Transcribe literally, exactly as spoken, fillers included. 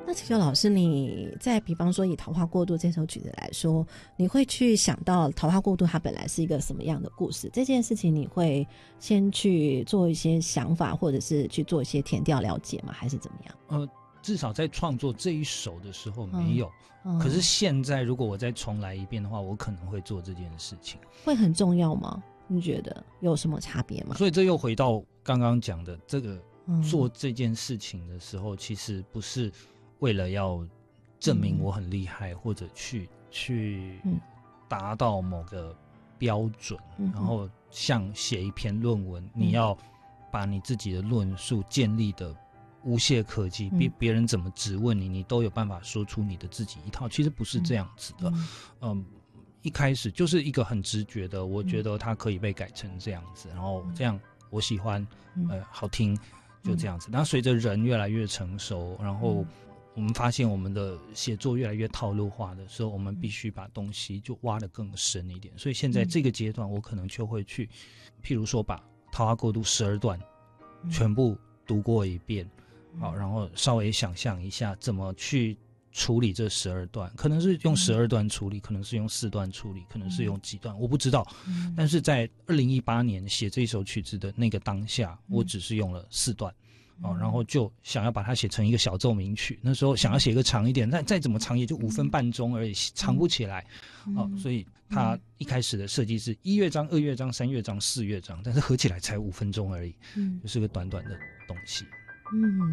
那请求老师，你在比方说以《桃花过渡》这首曲子来说，你会去想到《桃花过渡》它本来是一个什么样的故事？这件事情你会先去做一些想法，或者是去做一些填调了解吗？还是怎么样？ 呃，至少在创作这一首的时候没有， 嗯嗯、 可是现在如果我再重来一遍的话，我可能会做这件事情。 会很重要吗？你觉得有什么差别吗？ 所以这又回到刚刚讲的这个、嗯、做这件事情的时候，其实不是为了要证明我很厉害，嗯、或者去去达到某个标准，嗯、然后像写一篇论文，嗯、你要把你自己的论述建立的无懈可击，别、嗯、别人怎么质问你，你都有办法说出你的自己一套。其实不是这样子的，嗯。嗯一开始就是一个很直觉的，我觉得它可以被改成这样子，然后这样我喜欢，呃，好听，就这样子。然后随着人越来越成熟，然后我们发现我们的写作越来越套路化的时候，我们必须把东西就挖得更深一点。所以现在这个阶段，我可能就会去，譬如说把《桃花过渡》十二段全部读过一遍，好，然后稍微想象一下怎么去处理这十二段，可能是用十二段处理，可能是用四段处理，可能是用几段，我不知道。嗯、但是在二零一八年写这首曲子的那个当下，嗯、我只是用了四段，嗯哦，然后就想要把它写成一个小奏鸣曲。那时候想要写一个长一点，但再怎么长也就五分半钟而已，长不起来。嗯、哦，所以它一开始的设计是一乐章、二乐章、三乐章、四乐章，但是合起来才五分钟而已，嗯、就是个短短的东西。 嗯。